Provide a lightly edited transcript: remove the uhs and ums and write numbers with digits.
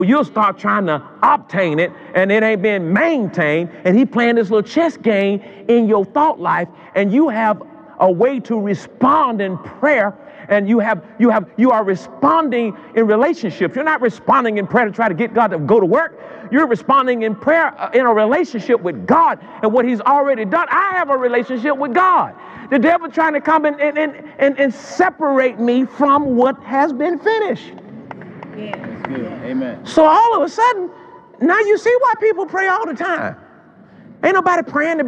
you'll start trying to obtain it, and it ain't been maintained, and he playing this little chess game in your thought life, and you have a way to respond in prayer, and you are responding in relationships. You're not responding in prayer to try to get God to go to work. You're responding in prayer in a relationship with God and what he's already done. I have a relationship with God. The devil trying to come and separate me from what has been finished. Yeah. That's good. Amen. So all of a sudden, now you see why people pray all the time. Ain't nobody praying to